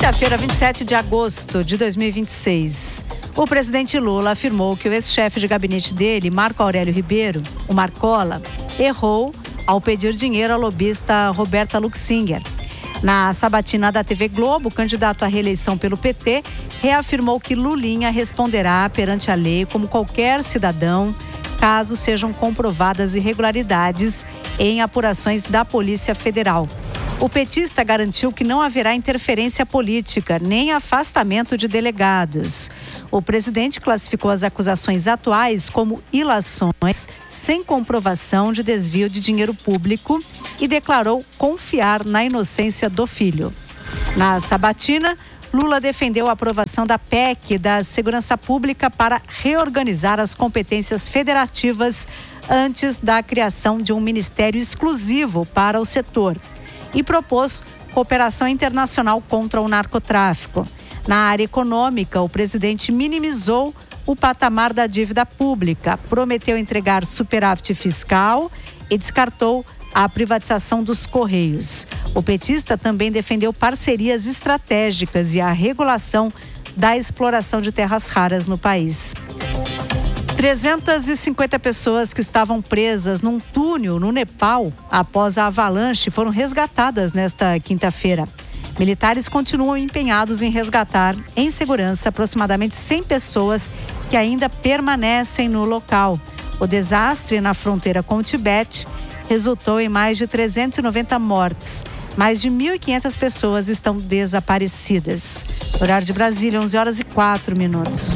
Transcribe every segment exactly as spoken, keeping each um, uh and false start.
Quinta-feira, vinte e sete de agosto de dois mil e vinte e seis. O presidente Lula afirmou que o ex-chefe de gabinete dele, Marco Aurélio Ribeiro, o Marcola, errou ao pedir dinheiro à lobista Roberta Luxinger. Na sabatina da T V Globo, o candidato à reeleição pelo P T reafirmou que Lulinha responderá perante a lei como qualquer cidadão, caso sejam comprovadas irregularidades em apurações da Polícia Federal. O petista garantiu que não haverá interferência política, nem afastamento de delegados. O presidente classificou as acusações atuais como ilações sem comprovação de desvio de dinheiro público e declarou confiar na inocência do filho. Na sabatina, Lula defendeu a aprovação da P E C da Segurança Pública para reorganizar as competências federativas antes da criação de um ministério exclusivo para o setor e propôs cooperação internacional contra o narcotráfico. Na área econômica, o presidente minimizou o patamar da dívida pública, prometeu entregar superávit fiscal e descartou a privatização dos Correios. O petista também defendeu parcerias estratégicas e a regulação da exploração de terras raras no país. trezentas e cinquenta pessoas que estavam presas num túnel no Nepal após a avalanche foram resgatadas nesta quinta-feira. Militares continuam empenhados em resgatar em segurança aproximadamente cem pessoas que ainda permanecem no local. O desastre na fronteira com o Tibete resultou em mais de trezentas e noventa mortes. Mais de mil e quinhentas pessoas estão desaparecidas. Horário de Brasília, onze horas e quatro minutos.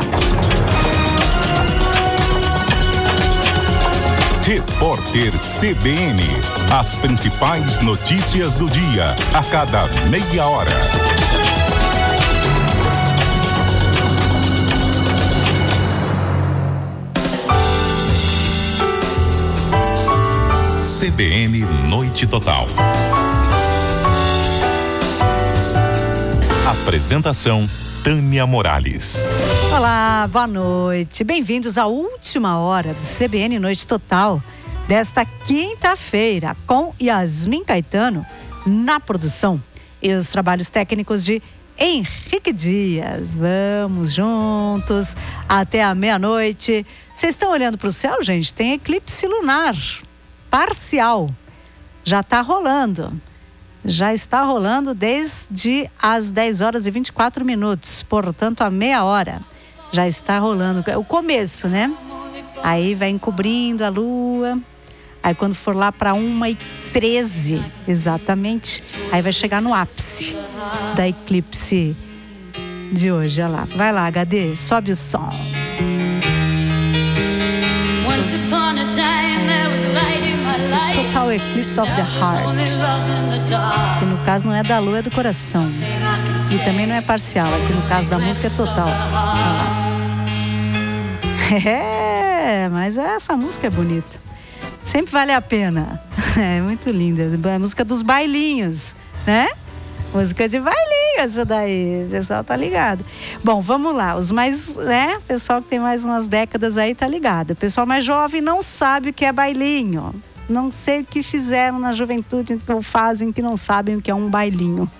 Repórter C B N. As principais notícias do dia, a cada meia hora. C B N Noite Total. Apresentação Tânia Morales. Olá, boa noite. Bem-vindos à última hora do C B N Noite Total desta quinta-feira, com Yasmin Caetano na produção e os trabalhos técnicos de Henrique Dias. Vamos juntos até a meia-noite. Vocês estão olhando para o céu, gente? Tem eclipse lunar parcial. Já está rolando. Já está rolando desde as dez horas e vinte e quatro minutos, portanto, a meia hora já está rolando. O começo, né? Aí vai encobrindo a lua. Aí quando for lá para uma e treze, exatamente, aí vai chegar no ápice da eclipse de hoje. Olha lá. Vai lá, H D, sobe o som. Total Eclipse of the Heart. Que no caso não é da lua, é do coração. E também não é parcial. Aqui no caso da música é total. É, mas essa música é bonita. Sempre vale a pena. É muito linda. É a música dos bailinhos, né? Música de bailinho, essa daí. O pessoal tá ligado. Bom, vamos lá. Os mais, né? O pessoal que tem mais umas décadas aí tá ligado. O pessoal mais jovem não sabe o que é bailinho. Não sei o que fizeram na juventude ou fazem que não sabem o que é um bailinho.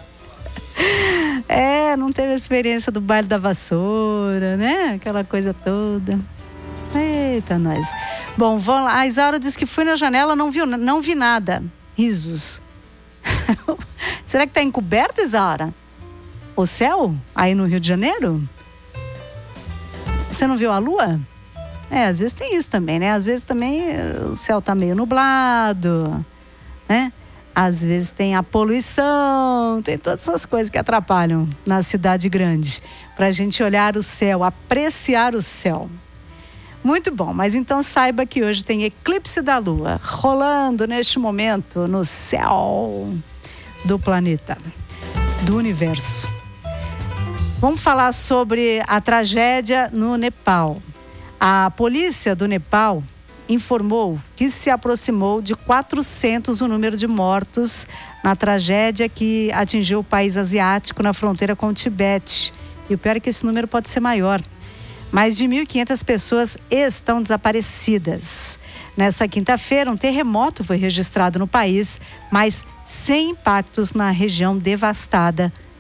É, não teve a experiência do baile da vassoura, né? Aquela coisa toda. Eita, nós. Bom, vamos lá. A Isaura disse que fui na janela, não viu, não vi nada. Risos. Será que tá encoberto, Isaura? O céu? Aí no Rio de Janeiro? Você não viu a lua? É, às vezes tem isso também, né? Às vezes também o céu tá meio nublado, né? Às vezes tem a poluição, tem todas essas coisas que atrapalham na cidade grande. Pra gente olhar o céu, apreciar o céu. Muito bom, mas então saiba que hoje tem eclipse da lua rolando neste momento no céu do planeta, do universo. Vamos falar sobre a tragédia no Nepal. A polícia do Nepal informou que se aproximou de quatrocentos o número de mortos na tragédia que atingiu o país asiático na fronteira com o Tibete. E o pior é que esse número pode ser maior. Mais de mil e quinhentas pessoas estão desaparecidas. Nessa quinta-feira, um terremoto foi registrado no país, mas sem impactos na região devastada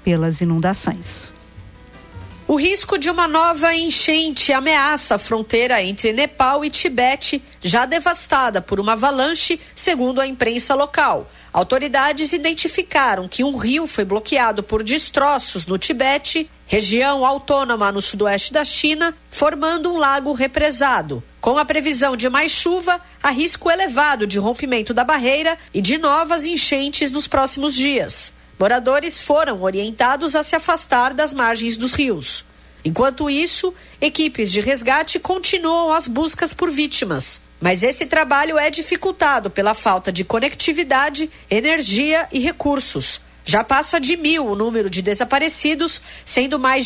pelas inundações. O risco de uma nova enchente ameaça a fronteira entre Nepal e Tibete, já devastada por uma avalanche, segundo a imprensa local. Autoridades identificaram que um rio foi bloqueado por destroços no Tibete, região autônoma no sudoeste da China, formando um lago represado. Com a previsão de mais chuva, há risco elevado de rompimento da barreira e de novas enchentes nos próximos dias. Moradores foram orientados a se afastar das margens dos rios. Enquanto isso, equipes de resgate continuam as buscas por vítimas. Mas esse trabalho é dificultado pela falta de conectividade, energia e recursos. Já passa de mil o número de desaparecidos, sendo mais